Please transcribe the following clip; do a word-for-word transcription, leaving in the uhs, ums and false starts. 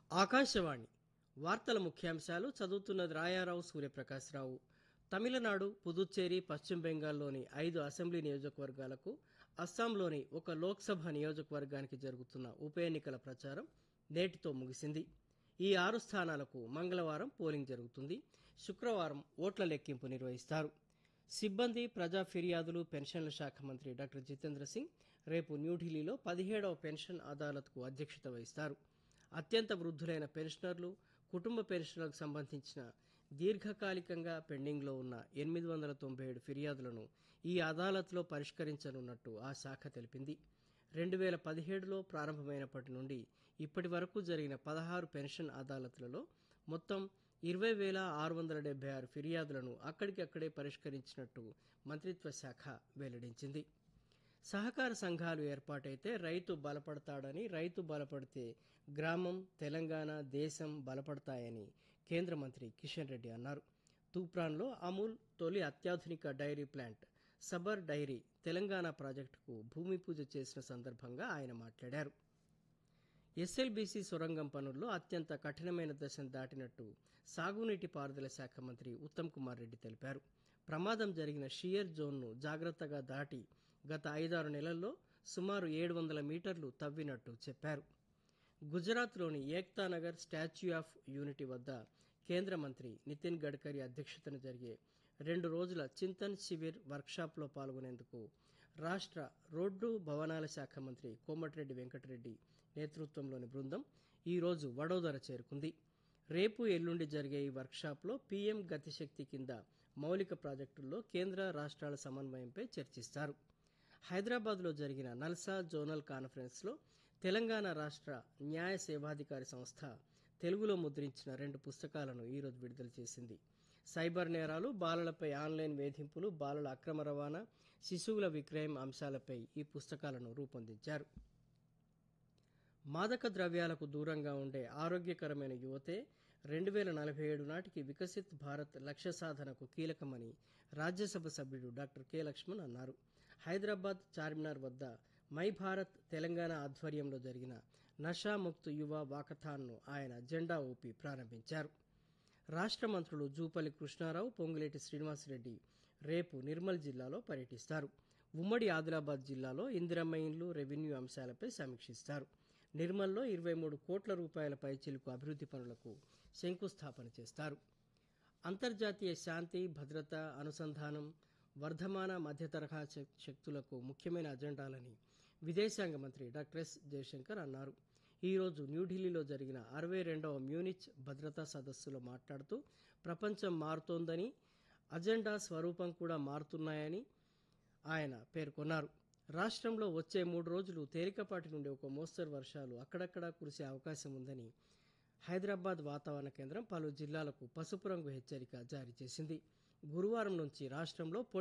ఆకాశవాణి వార్తల ముఖ్యాంశాలు చదువుతున్నది రాయారావు సూర్యప్రకాశ్రావు. తమిళనాడు, పుదుచ్చేరి, పశ్చిమ బెంగాల్లోని ఐదు అసెంబ్లీ నియోజకవర్గాలకు, అస్సాంలోని ఒక లోక్సభ నియోజకవర్గానికి జరుగుతున్న ఉప ఎన్నికల ప్రచారం నేటితో ముగిసింది. ఈ ఆరు స్థానాలకు మంగళవారం పోలింగ్ జరుగుతుంది. శుక్రవారం ఓట్ల లెక్కింపు నిర్వహిస్తారు. సిబ్బంది, ప్రజా ఫిర్యాదులు, పెన్షన్ల శాఖ మంత్రి డాక్టర్ జితేంద్ర సింగ్ రేపు న్యూఢిల్లీలో పదిహేడవ పెన్షన్ అదాలత్కు అధ్యక్షత వహిస్తారు. అత్యంత వృద్ధులైన పెన్షనర్లు, కుటుంబ పెన్షన్లకు సంబంధించిన దీర్ఘకాలికంగా పెండింగ్లో ఉన్న ఎనిమిది వందల తొంభై ఏడు ఫిర్యాదులను ఈ అదాలత్లో పరిష్కరించనున్నట్టు ఆ శాఖ తెలిపింది. రెండు వేల పదిహేడులో ప్రారంభమైనప్పటి నుండి ఇప్పటి వరకు జరిగిన పదహారు పెన్షన్ అదాలత్లలో మొత్తం ఇరవై వేల ఆరు వందల డెబ్బై ఆరు ఫిర్యాదులను అక్కడికక్కడే పరిష్కరించినట్టు మంత్రిత్వ శాఖ వెల్లడించింది. సహకార సంఘాలు ఏర్పాటైతే రైతు బలపడతాడని, రైతు బలపడితే గ్రామం, తెలంగాణ, దేశం బలపడతాయని కేంద్ర మంత్రి కిషన్ రెడ్డి అన్నారు. తూప్రాన్లో అమూల్ తొలి అత్యాధునిక dairy plant Sabar dairy Telangana ప్రాజెక్టుకు భూమి పూజ చేసిన సందర్భంగా ఆయన మాట్లాడారు. ఎస్ఎల్బీసీ సొరంగం పనుల్లో అత్యంత కఠినమైన దశను దాటినట్టు సాగునీటి పారుదల శాఖ మంత్రి ఉత్తమ్ కుమార్ రెడ్డి తెలిపారు. ప్రమాదం జరిగిన షియర్ జోన్ను జాగ్రత్తగా దాటి గత ఐదారు నెలల్లో సుమారు ఏడు వందల మీటర్లు తవ్వినట్టు చెప్పారు. గుజరాత్లోని ఏక్తానగర్ స్టాచ్యూ ఆఫ్ యూనిటీ వద్ద కేంద్ర మంత్రి నితిన్ గడ్కరీ అధ్యక్షతన జరిగే రెండు రోజుల చింతన్ శిబిర్ వర్క్షాప్లో పాల్గొనేందుకు రాష్ట్ర రోడ్డు భవనాల శాఖ మంత్రి కోమటిరెడ్డి వెంకటరెడ్డి నేతృత్వంలోని బృందం ఈరోజు వడోదర చేరుకుంది. రేపు ఎల్లుండి జరిగే ఈ వర్క్షాప్లో పీఎం గతిశక్తి కింద మౌలిక ప్రాజెక్టుల్లో కేంద్ర రాష్ట్రాల సమన్వయంపై చర్చిస్తారు. హైదరాబాద్లో జరిగిన నల్సా జోనల్ కాన్ఫరెన్స్లో తెలంగాణ రాష్ట్ర న్యాయ సేవాధికారి సంస్థ తెలుగులో ముద్రించిన రెండు పుస్తకాలను ఈరోజు విడుదల చేసింది. సైబర్ నేరాలు, బాలలపై ఆన్లైన్ వేధింపులు, బాలల అక్రమ రవాణా, శిశువుల విక్రయం అంశాలపై ఈ పుస్తకాలను రూపొందించారు. మాదక ద్రవ్యాలకు దూరంగా ఉండే ఆరోగ్యకరమైన యువతే రెండు వేల నలభై ఏడు నాటికి వికసిత్ భారత్ లక్ష్య సాధనకు కీలకమని రాజ్యసభ సభ్యుడు డాక్టర్ కె లక్ష్మణ్ అన్నారు. హైదరాబాద్ చార్మినార్ వద్ద మై భారత్ తెలంగాణ ఆధ్వర్యంలో జరిగిన నషాముక్త్ యువ వాకథాన్ను ఆయన జెండా ఊపి ప్రారంభించారు. రాష్ట్ర మంత్రులు జూపల్లి కృష్ణారావు, పొంగులేటి శ్రీనివాసరెడ్డి రేపు నిర్మల్ జిల్లాలో పర్యటిస్తారు. ఉమ్మడి ఆదిలాబాద్ జిల్లాలో ఇందిరమ్మ ఇండ్లు, రెవెన్యూ అంశాలపై సమీక్షిస్తారు. నిర్మల్లో ఇరవై మూడు కోట్ల రూపాయల పైచిలుకు అభివృద్ధి పనులకు శంకుస్థాపన చేస్తారు. అంతర్జాతీయ శాంతి, భద్రత, అనుసంధానం, వర్ధమాన మధ్య తరహా శక్తులకు ముఖ్యమైన అజెండాలని విదేశాంగ మంత్రి డాక్టర్ ఎస్ జయశంకర్ అన్నారు. ఈరోజు న్యూఢిల్లీలో జరిగిన అరవై రెండవ మ్యూనిచ్ భద్రతా సదస్సులో మాట్లాడుతూ ప్రపంచం మారుతోందని, అజెండా స్వరూపం కూడా మారుతున్నాయని ఆయన పేర్కొన్నారు. రాష్ట్రంలో వచ్చే మూడు రోజులు తేలికపాటి నుండి ఒక మోస్తరు వర్షాలు అక్కడక్కడా కురిసే అవకాశం ఉందని హైదరాబాద్ వాతావరణ కేంద్రం పలు జిల్లాలకు పసుపు రంగు హెచ్చరిక జారీ చేసింది. గురువారం నుంచి రాష్ట్రంలో